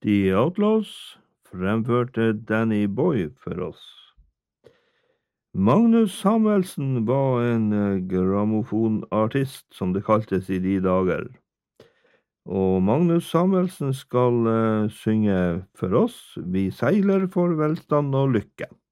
The Outlaws fremførte Danny Boy for oss. Magnus Samuelsen var en grammofonartist, som det kaltes i de dager. Og Magnus Samuelsen skal synge for oss. Vi seiler for velstand og lykke.